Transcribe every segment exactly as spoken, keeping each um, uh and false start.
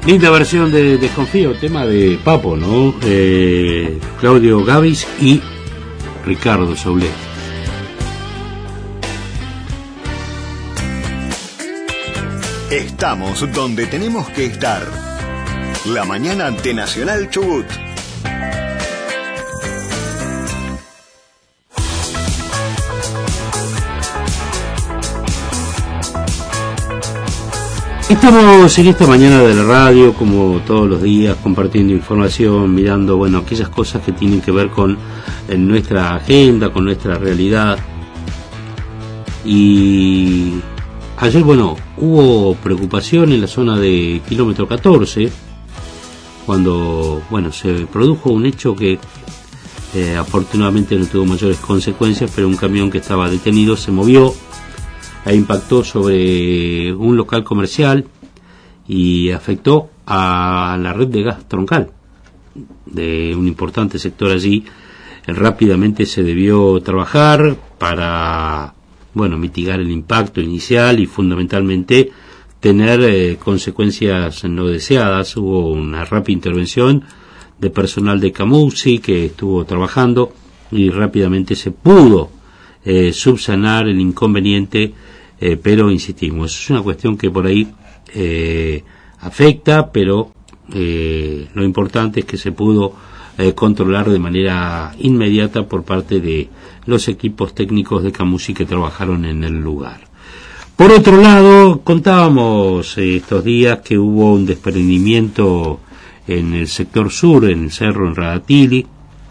Linda versión de Desconfío, tema de Papo, ¿no? Eh, Claudio Gavis y Ricardo Soule. Estamos donde tenemos que estar. La mañana de Nacional Chubut. Estamos en esta mañana de la radio, como todos los días, compartiendo información, mirando, bueno, aquellas cosas que tienen que ver con en nuestra agenda, con nuestra realidad. Y ayer, bueno, hubo preocupación en la zona de kilómetro catorce, cuando, bueno, se produjo un hecho que eh, afortunadamente no tuvo mayores consecuencias, pero un camión que estaba detenido se movió e impactó sobre un local comercial y afectó a la red de gas troncal de un importante sector allí. Rápidamente se debió trabajar para, bueno, mitigar el impacto inicial y fundamentalmente tener eh, consecuencias no deseadas. Hubo una rápida intervención de personal de Camusi que estuvo trabajando y rápidamente se pudo eh, subsanar el inconveniente, eh, pero insistimos, es una cuestión que por ahí eh, afecta, pero eh, lo importante es que se pudo eh, controlar de manera inmediata por parte de los equipos técnicos de Camusi que trabajaron en el lugar. Por otro lado, contábamos eh, estos días que hubo un desprendimiento en el sector sur, en el cerro, en Radatili,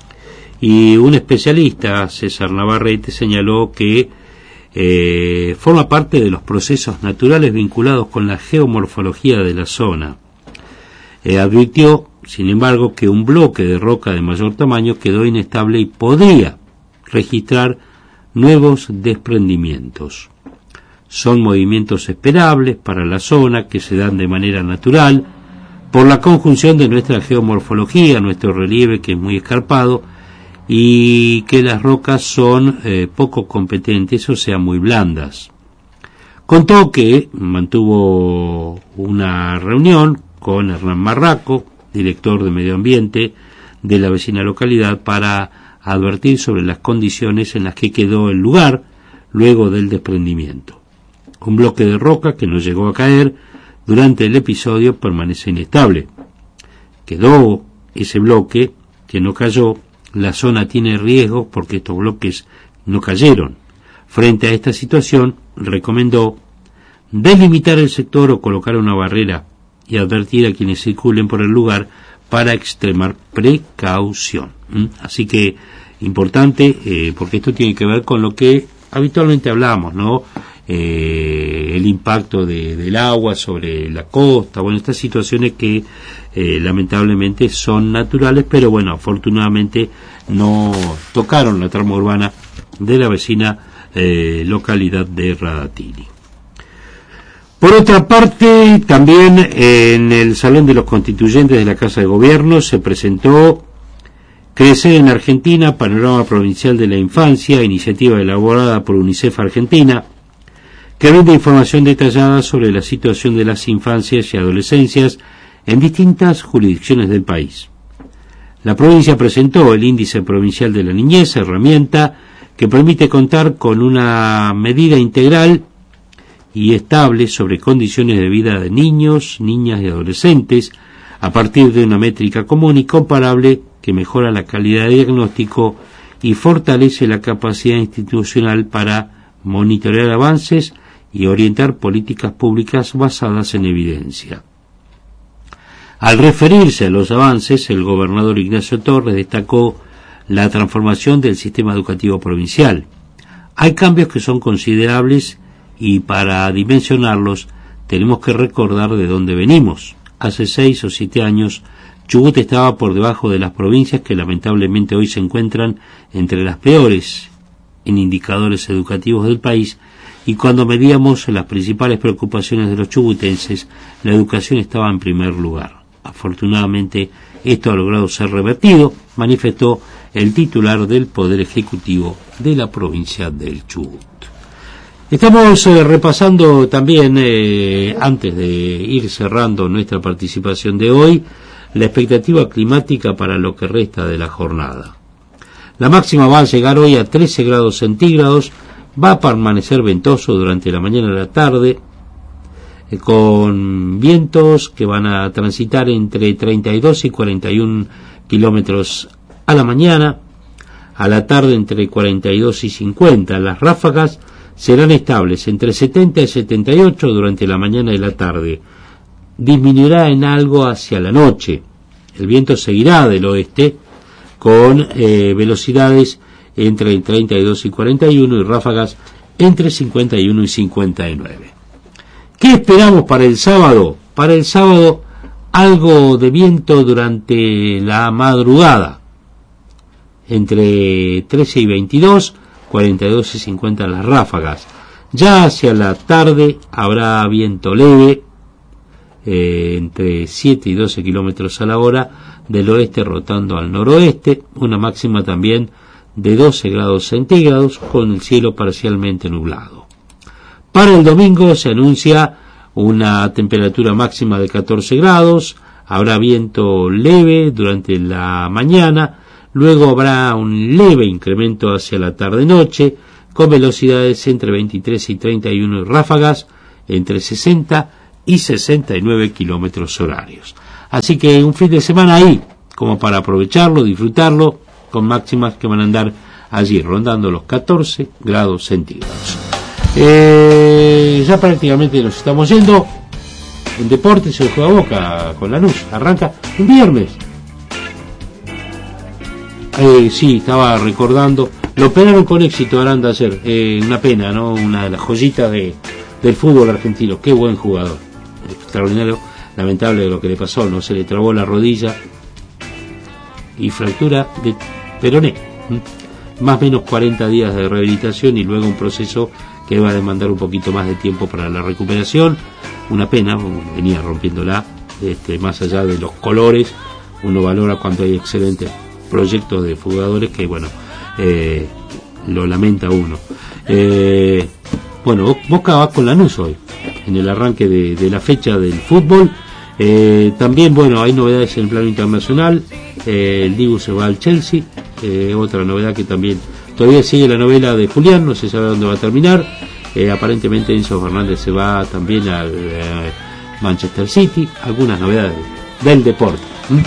y un especialista, César Navarrete, señaló que eh, forma parte de los procesos naturales vinculados con la geomorfología de la zona. Eh, advirtió, sin embargo, que un bloque de roca de mayor tamaño quedó inestable y podría registrar nuevos desprendimientos. Son movimientos esperables para la zona que se dan de manera natural por la conjunción de nuestra geomorfología, nuestro relieve que es muy escarpado, y que las rocas son eh, poco competentes, o sea, muy blandas. Contó que mantuvo una reunión con Hernán Marraco, director de Medio Ambiente de la vecina localidad, para advertir sobre las condiciones en las que quedó el lugar luego del desprendimiento. Un bloque de roca que no llegó a caer durante el episodio permanece inestable. Quedó ese bloque que no cayó. La zona tiene riesgos porque estos bloques no cayeron. Frente a esta situación, recomendó delimitar el sector o colocar una barrera y advertir a quienes circulen por el lugar para extremar precaución. ¿Mm? Así que, importante, eh, porque esto tiene que ver con lo que habitualmente hablamos, ¿no? Eh, el impacto de, del agua sobre la costa, bueno, estas situaciones que eh, lamentablemente son naturales, pero bueno, afortunadamente no tocaron la trama urbana de la vecina eh, localidad de Radatili. Por otra parte, también eh, en el Salón de los Constituyentes de la Casa de Gobierno se presentó Crecer en Argentina, Panorama Provincial de la Infancia, iniciativa elaborada por UNICEF Argentina, que brinda información detallada sobre la situación de las infancias y adolescencias en distintas jurisdicciones del país. La provincia presentó el Índice Provincial de la Niñez, herramienta que permite contar con una medida integral y estable sobre condiciones de vida de niños, niñas y adolescentes, a partir de una métrica común y comparable que mejora la calidad de diagnóstico y fortalece la capacidad institucional para monitorear avances y orientar políticas públicas basadas en evidencia. Al referirse a los avances, el gobernador Ignacio Torres destacó la transformación del sistema educativo provincial. Hay cambios que son considerables y para dimensionarlos tenemos que recordar de dónde venimos. Hace seis o siete años, Chubut estaba por debajo de las provincias que lamentablemente hoy se encuentran entre las peores en indicadores educativos del país, y cuando medíamos las principales preocupaciones de los chubutenses, la educación estaba en primer lugar. Afortunadamente, esto ha logrado ser revertido, manifestó el titular del Poder Ejecutivo de la provincia del Chubut. Estamos eh, repasando también, eh, antes de ir cerrando nuestra participación de hoy, la expectativa climática para lo que resta de la jornada. La máxima va a llegar hoy a trece grados centígrados, va a permanecer ventoso durante la mañana y la tarde, eh, con vientos que van a transitar entre treinta y dos y cuarenta y un kilómetros a la mañana, a la tarde entre cuarenta y dos y cincuenta. Las ráfagas serán estables entre setenta y setenta y ocho durante la mañana y la tarde. Disminuirá en algo hacia la noche. El viento seguirá del oeste con eh, velocidades entre treinta y dos y cuarenta y uno y ráfagas entre cincuenta y uno y cincuenta y nueve. ¿Qué esperamos para el sábado? Para el sábado algo de viento durante la madrugada, entre trece y veintidós, cuarenta y dos y cincuenta las ráfagas. Ya hacia la tarde habrá viento leve, eh, entre siete y doce kilómetros a la hora, del oeste rotando al noroeste, una máxima también de doce grados centígrados, con el cielo parcialmente nublado. Para el domingo se anuncia una temperatura máxima de catorce grados, habrá viento leve durante la mañana, luego habrá un leve incremento hacia la tarde-noche, con velocidades entre veintitrés y treinta y uno y ráfagas entre sesenta y sesenta y nueve kilómetros horarios. Así que un fin de semana ahí, como para aprovecharlo, disfrutarlo, con máximas que van a andar allí, rondando los catorce grados centígrados. Eh, ya prácticamente nos estamos yendo. En deportes se juega Boca con Lanús, arranca un viernes. Eh, sí, estaba recordando, lo operaron con éxito Aranda ayer, eh, una pena, ¿no? Una de las joyitas de, del fútbol argentino, qué buen jugador, extraordinario, lamentable lo que le pasó, no se le trabó la rodilla y fractura de peroné, ¿Mm? más o menos cuarenta días de rehabilitación y luego un proceso que va a demandar un poquito más de tiempo para la recuperación, una pena, venía rompiéndola, este, más allá de los colores, uno valora cuando hay excelentes proyectos de jugadores que, bueno, eh, lo lamenta uno. Eh, bueno, Boca va con Lanús hoy, en el arranque de, de la fecha del fútbol. Eh, también, bueno, hay novedades en el plano internacional. Eh, el Dibu se va al Chelsea, eh, otra novedad que también todavía sigue la novela de Julián, no se sabe dónde va a terminar. Eh, aparentemente Enzo Fernández se va también al eh, Manchester City. Algunas novedades del deporte. ¿Mm?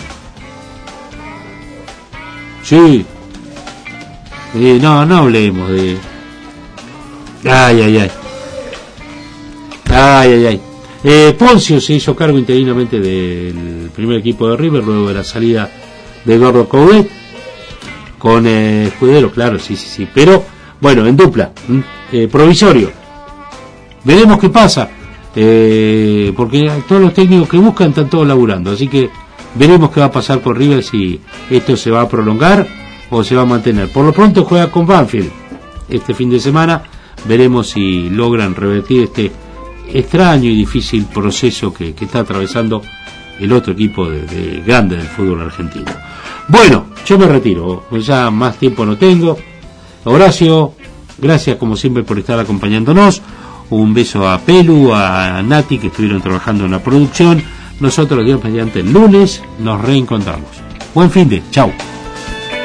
Sí. Eh, no, no hablemos de... Ay, ay, ay. Ay, ay, ay. Eh, Poncio se hizo cargo interinamente del primer equipo de River luego de la salida de Eduardo Coudet con eh, Escudero, claro, sí, sí, sí. Pero, bueno, en dupla, eh, provisorio. Veremos qué pasa. Eh, porque todos los técnicos que buscan están todos laburando, así que veremos qué va a pasar con River, si esto se va a prolongar o se va a mantener. Por lo pronto juega con Banfield este fin de semana. Veremos si logran revertir este extraño y difícil proceso que, que está atravesando el otro equipo de, de grande del fútbol argentino. Bueno, yo me retiro, pues ya más tiempo no tengo. Horacio, gracias como siempre por estar acompañándonos. Un beso a Pelu, a Nati, que estuvieron trabajando en la producción. Nosotros, Dios mediante, el lunes nos reencontramos. Buen fin de, chau.